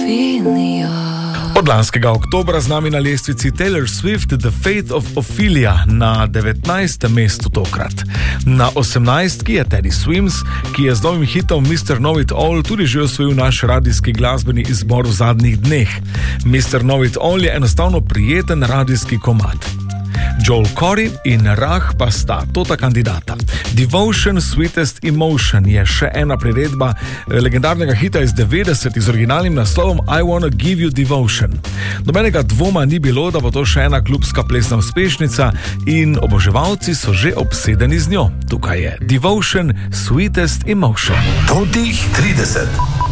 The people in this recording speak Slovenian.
Od lanskega oktobra z nami na lestvici Taylor Swift The Fate of Ophelia na 19. mestu tokrat. Na 18. je Teddy Swims, ki je z novim hitom Mr. Know It All tudi že osvojil naš radijski glasbeni izbor v zadnjih dneh. Mr. Know It All je enostavno prijeten radijski komad. Joel Corry in Rah pa sta tota kandidata. Devotion, Sweetest Emotion je še ena priredba legendarnega hita iz 90-ih z originalnim naslovom I Wanna Give You Devotion. Nobenega dvoma ni bilo, da bo to še ena klubska plesna uspešnica in oboževalci so že obsedeni z njo. Tukaj je Devotion, Sweetest Emotion. Totih 30.